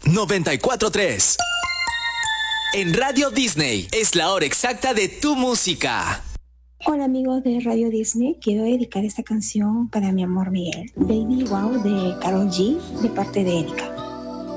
94.3. En Radio Disney es la hora exacta de tu música. Hola amigos de Radio Disney, quiero dedicar esta canción para mi amor Miguel, Baby Wow de Karol G, de parte de Erika.